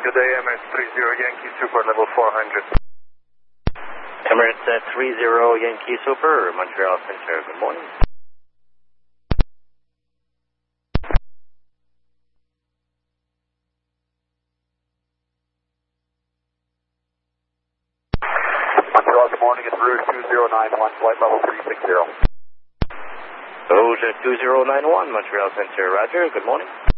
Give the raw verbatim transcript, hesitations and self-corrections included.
Good day, Emirates three zero Yankee Super, level four hundred. Emirates at three zero Yankee Super, Montreal Center. Good morning. Montreal, good morning. It's Rouge two zero nine one, flight level three six zero. Rouge at two zero nine one, Montreal Center. Roger. Good morning.